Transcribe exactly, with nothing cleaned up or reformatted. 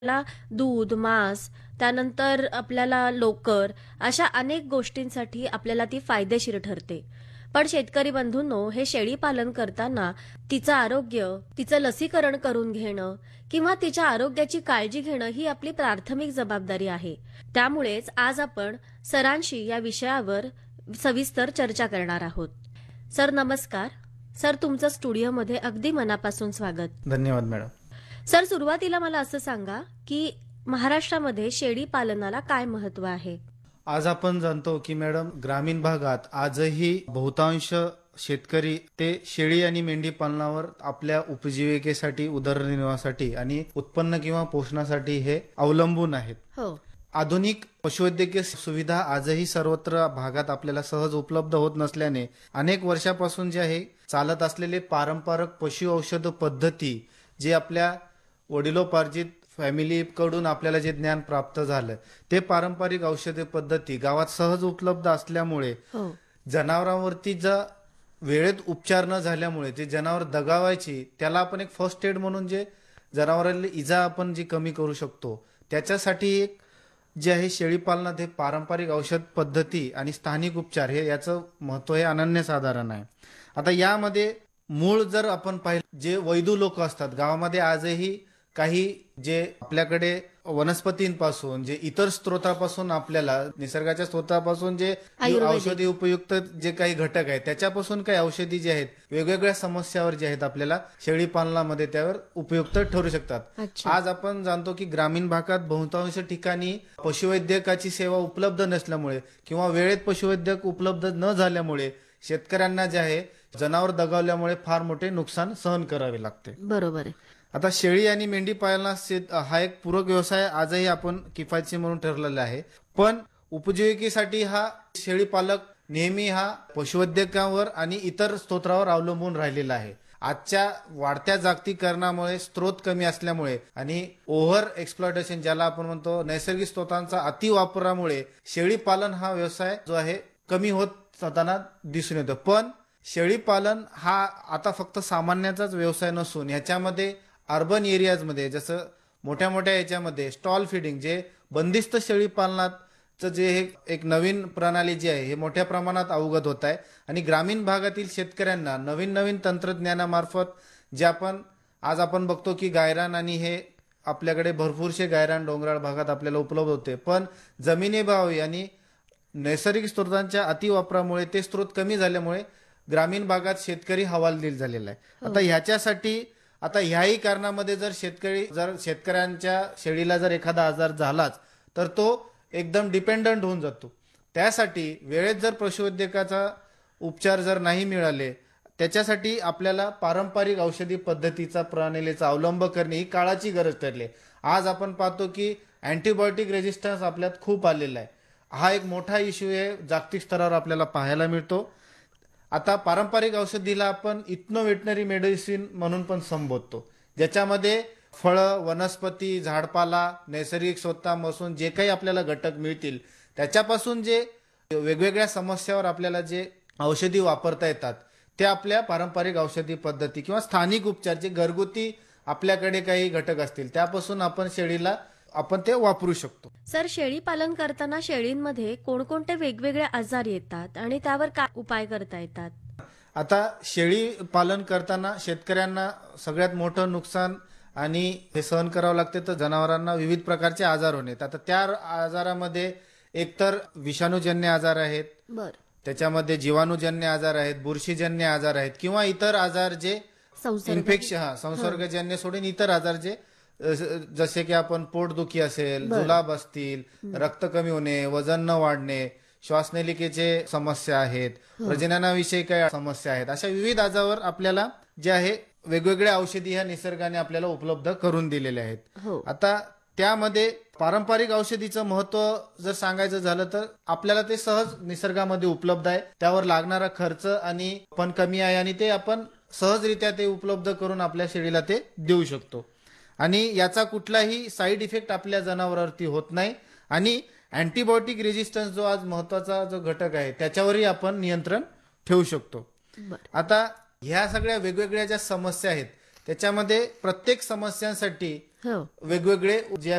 ला दूध, मांस, त्यानंतर आपल्याला लोकर अशा अनेक गोष्टींसाठी आपल्याला ती फायदेशीर ठरते. पण शेतकरी बंधूंनो, हे शेळी पालन करताना तिचं आरोग्य, तिचं लसीकरण करून घेणं किंवा तिच्या आरोग्याची काळजी घेणं ही आपली प्राथमिक जबाबदारी आहे. त्यामुळेच आज आपण सरांशी या विषयावर सविस्तर चर्चा करणार आहोत. सर नमस्कार. सर, तुमचं स्टुडिओमध्ये अगदी मनापासून स्वागत. धन्यवाद मॅडम. सर, सुरुवातीला मला असं सांगा की महाराष्ट्रामध्ये शेळी पालनाला काय महत्व आहे? आज आपण जाणतो की मॅडम, ग्रामीण भागात आजही बहुतांश शेतकरी ते शेळी आणि मेंढी पालनावर आपल्या उपजीविकेसाठी, उदरनिर्वाहासाठी आणि उत्पन्न किंवा पोषणासाठी हे अवलंबून आहेत. हो. आधुनिक पशुवैद्यकीय सुविधा आजही सर्वत्र भागात आपल्याला सहज उपलब्ध होत नसल्याने अनेक वर्षापासून जे आहे चालत असलेले पारंपरिक पशु औषध पद्धती, जे आपल्या वडिलोपार्जित फॅमिलीकडून आपल्याला जे ज्ञान प्राप्त झालं, ते पारंपरिक औषध पद्धती गावात सहज उपलब्ध असल्यामुळे हो. जनावरांवरती जर वेळेत उपचार न झाल्यामुळे जे जनावर दगावायची, त्याला आपण एक फर्स्ट एड म्हणून जे जनावरांना इजा आपण जी कमी करू शकतो, त्याच्यासाठी एक जे आहे शेळीपालनात हे पारंपरिक औषध पद्धती आणि स्थानिक उपचार हे याचं महत्व हे अनन्यसाधारण आहे. आता यामध्ये मूळ जर आपण पाहिलं, जे वैदू लोक असतात गावामध्ये आजही काही जे आपल्याकडे वनस्पतींपासून, जे इतर स्त्रोतापासून, आपल्याला निसर्गाच्या स्त्रोतापासून जे औषधी उपयुक्त जे काही घटक आहेत त्याच्यापासून काही औषधी जे आहेत वेगवेगळ्या समस्यावर जे आहेत आपल्याला शेळी पालनामध्ये त्यावर उपयुक्त ठरू शकतात. आज आपण जाणतो की ग्रामीण भागात बहुतांश ठिकाणी पशुवैद्यकाची सेवा उपलब्ध नसल्यामुळे किंवा वेळेत पशुवैद्यक उपलब्ध न झाल्यामुळे शेतकऱ्यांना जे आहे जनावर दगावल्यामुळे फार मोठे नुकसान सहन करावे लागते. बरोबर आहे. आता शेळी आणि मेंढी पालना हा एक पूरक व्यवसाय आजही आपण किफायतशीर म्हणून ठरलेला आहे. पण उपजीविकेसाठी हा शेळी पालक नेहमी हा पशुवैद्यकावर आणि इतर स्त्रोतावर अवलंबून राहिलेला आहे. आजच्या वाढत्या जागतिकीकरणामुळे, स्त्रोत कमी असल्यामुळे आणि ओव्हर एक्सप्लॉयटेशन ज्याला आपण म्हणतो, नैसर्गिक स्त्रोतांचा अतिवापरामुळे शेळी पालन हा व्यवसाय जो आहे कमी होत जाताना दिसून येतो. पण शेळी पालन हा आता फक्त सामान्याचाच व्यवसाय नसून ह्याच्यामध्ये अर्बन एरियाजमध्ये, जसं मोठ्या मोठ्या याच्यामध्ये स्टॉल फिडिंग, जे बंदिस्त शेळी पालनाचं जे हे एक नवीन प्रणाली जी आहे हे मोठ्या प्रमाणात अवगत होत आहे. आणि ग्रामीण भागातील शेतकऱ्यांना नवीन नवीन तंत्रज्ञानामार्फत जे आपण आज आपण बघतो की गायरान, आणि हे आपल्याकडे भरपूरशे गायरान डोंगराळ भागात आपल्याला उपलब्ध होते, पण जमिनीभावी आणि नैसर्गिक स्त्रोतांच्या अतिवापरामुळे ते स्त्रोत कमी झाल्यामुळे ग्रामीण भागात शेतकरी हवालदिल झालेला आहे. आता ह्याच्यासाठी आता ह्याही कारणामध्ये जर शेतकरी जर शेतकऱ्यांच्या शेळीला जर एखादा आजार झालाच तर तो एकदम डिपेंडंट होऊन जातो. त्यासाठी वेळेत जर पशुवैद्यकाचा उपचार जर नाही मिळाले, त्याच्यासाठी आपल्याला पारंपरिक औषधी पद्धतीचा प्रणालीचा अवलंब करणे ही काळाची गरज ठरली. आज आपण पाहतो की अँटीबायोटिक रेजिस्टन्स आपल्यात खूप आलेला आहे. हा एक मोठा इश्यू आहे, जागतिक स्तरावर आपल्याला पाहायला मिळतो. आता पारंपरिक औषधीला आपण इथनो वेटनरी मेडिसिन म्हणून पण संबोधतो, ज्याच्यामध्ये फळं, वनस्पती, झाडपाला, नैसर्गिक स्त्रोतांपासून जे काही आपल्याला घटक मिळतील त्याच्यापासून जे वेगवेगळ्या समस्यावर आपल्याला जे औषधी वापरता येतात ते आपल्या पारंपरिक औषधी पद्धती किंवा स्थानिक उपचार, जे घरगुती आपल्याकडे काही घटक असतील त्यापासून आपण शेळीला आपण ते वापरू शकतो. सर, शेळी पालन करताना शेळींमध्ये कोणकोणते वेगवेगळे आजार येतात आणि त्यावर काय उपाय करता येतात? आता शेळी पालन करताना शेतकऱ्यांना सगळ्यात मोठं नुकसान आणि हे सहन करावं लागते तर जनावरांना विविध प्रकारचे आजार होणे. आता त्या आजारामध्ये एकतर विषाणूजन्य आजार आहेत, बर त्याच्यामध्ये जीवाणूजन्य आजार आहेत, बुरशीजन्य आजार आहेत, किंवा इतर आजार जे इन्फेक्शन हा संसर्गजन्य सोडून इतर आजार जे जसे की आपण पोटदुखी असेल, जुलाब असतील, रक्त कमी होणे, वजन न वाढणे, श्वासनलिकेचे समस्या आहेत, प्रजननाविषयी काही समस्या आहेत, अशा विविध आजारावर आपल्याला जे आहे वेगवेगळ्या औषधी ह्या निसर्गाने आपल्याला उपलब्ध करून दिलेल्या आहेत. आता त्यामध्ये पारंपरिक औषधीचं महत्व जर सांगायचं झालं तर आपल्याला ते सहज निसर्गामध्ये उपलब्ध आहे, त्यावर लागणारा खर्च आणि पण कमी आहे आणि ते आपण सहजरित्या ते उपलब्ध करून आपल्या शेळीला ते देऊ शकतो. आणि याचा कुठलाही साईड इफेक्ट आपल्या जनावरांवरती होत नाही. आणि अँटीबायोटिक रेजिस्टन्स जो आज महत्वाचा जो घटक आहे त्याच्यावरही आपण नियंत्रण ठेवू शकतो. आता ह्या सगळ्या वेगवेगळ्या ज्या समस्या आहेत त्याच्यामध्ये प्रत्येक समस्यांसाठी वेगवेगळे जे